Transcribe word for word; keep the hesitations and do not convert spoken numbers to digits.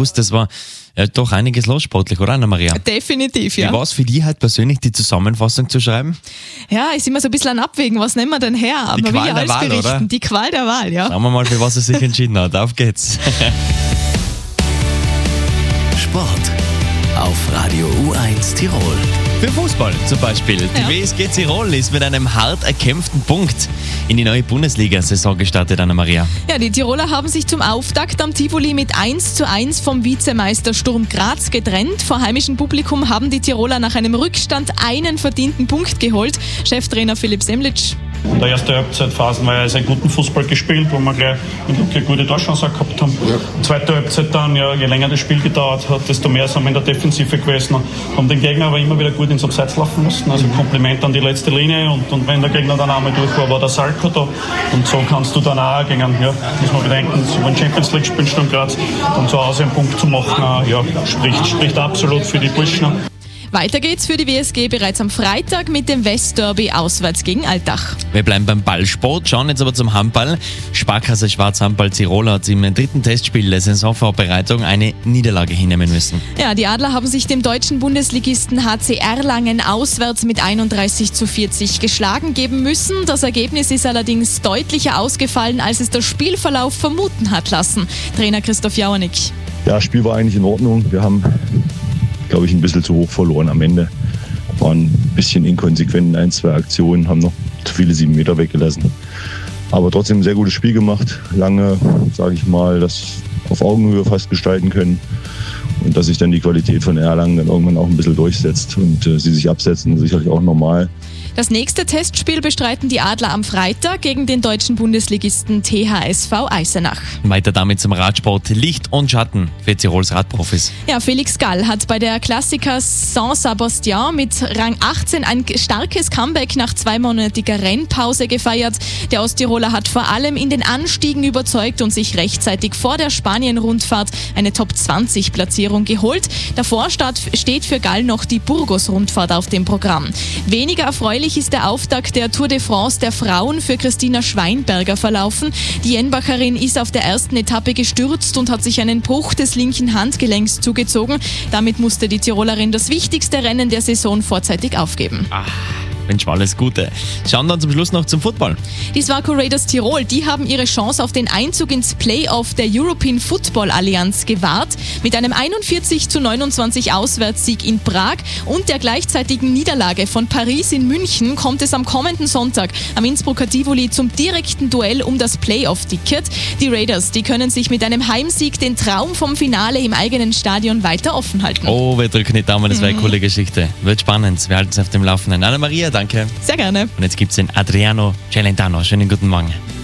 August, das war ja doch einiges los sportlich, oder Anna-Maria? Definitiv, ja. Wie war es für dich halt persönlich, die Zusammenfassung zu schreiben? Ja, ist immer so ein bisschen ein Abwägen, was nehmen wir denn her? Aber Die Qual will ja der alles Wahl, berichten. oder? Die Qual der Wahl, ja. Schauen wir mal, für was er sich entschieden hat. Auf geht's. Sport auf Radio U eins Tirol. Für Fußball zum Beispiel. Die Ja. W S G Tirol ist mit einem hart erkämpften Punkt in die neue Bundesliga-Saison gestartet, Anna-Maria. Ja, die Tiroler haben sich zum Auftakt am Tivoli mit eins zu eins vom Vizemeister Sturm Graz getrennt. Vor heimischem Publikum haben die Tiroler nach einem Rückstand einen verdienten Punkt geholt. Cheftrainer Philipp Semlitsch. In der ersten Halbzeit phasenweise einen guten Fußball gespielt, wo wir gleich eine gute Torchance auch gehabt haben. Ja. Zweite Halbzeit dann, ja, je länger das Spiel gedauert hat, desto mehr sind wir in der Defensive gewesen. Haben den Gegner aber immer wieder gut ins Abseits laufen lassen. Also Kompliment an die letzte Linie. Und, und wenn der Gegner dann einmal durch war, war der Salko da. Und so kannst du dann auch gegen, ja, muss man bedenken, so ein Champions League spielen, Sturm Graz, dann zu Hause einen Punkt zu machen, ja, spricht, spricht absolut für die Burschen. Weiter geht's für die W S G bereits am Freitag mit dem Westderby auswärts gegen Altach. Wir bleiben beim Ballsport, schauen jetzt aber zum Handball. Sparkasse Schwarz-Handball Tirol hat im dritten Testspiel der Saisonvorbereitung eine Niederlage hinnehmen müssen. Ja, die Adler haben sich dem deutschen Bundesligisten H C Erlangen auswärts mit einunddreißig zu vierzig geschlagen geben müssen. Das Ergebnis ist allerdings deutlicher ausgefallen, als es der Spielverlauf vermuten hat lassen. Trainer Christoph Jauernick. Ja, das Spiel war eigentlich in Ordnung. Wir haben, glaube ich, ein bisschen zu hoch verloren am Ende. Waren ein bisschen inkonsequent in ein, zwei Aktionen, haben noch zu viele sieben Meter weggelassen. Aber trotzdem ein sehr gutes Spiel gemacht. Lange, sage ich mal, das auf Augenhöhe fast gestalten können. Und dass sich dann die Qualität von Erlangen dann irgendwann auch ein bisschen durchsetzt und äh, sie sich absetzen, sicherlich auch normal. Das nächste Testspiel bestreiten die Adler am Freitag gegen den deutschen Bundesligisten T H S V Eisenach. Weiter damit zum Radsport. Licht und Schatten für Tirols Radprofis. Ja, Felix Gall hat bei der Klassiker Saint-Sébastien mit Rang achtzehn ein starkes Comeback nach zweimonatiger Rennpause gefeiert. Der Osttiroler hat vor allem in den Anstiegen überzeugt und sich rechtzeitig vor der Spanien-Rundfahrt eine Top zwanzig Platzierung geholt. Davor steht für Gall noch die Burgos-Rundfahrt auf dem Programm. Weniger erfreulich ist der Auftakt der Tour de France der Frauen für Christina Schweinberger verlaufen. Die Jenbacherin ist auf der ersten Etappe gestürzt und hat sich einen Bruch des linken Handgelenks zugezogen. Damit musste die Tirolerin das wichtigste Rennen der Saison vorzeitig aufgeben. Ah. Wünschen wir alles Gute. Schauen dann zum Schluss noch zum Football. Die Swarco Raiders Tirol, die haben ihre Chance auf den Einzug ins Playoff der European Football Allianz gewahrt. Mit einem einundvierzig zu neunundzwanzig Auswärtssieg in Prag und der gleichzeitigen Niederlage von Paris in München kommt es am kommenden Sonntag am Innsbrucker Tivoli zum direkten Duell um das Playoff-Ticket. Die Raiders, die können sich mit einem Heimsieg den Traum vom Finale im eigenen Stadion weiter offen halten. Oh, wir drücken die Daumen, das wäre eine Mhm. coole Geschichte. Wird spannend, wir halten es auf dem Laufenden. Anna-Maria, danke. Sehr gerne. Und jetzt gibt es den Adriano Celentano. Schönen guten Morgen.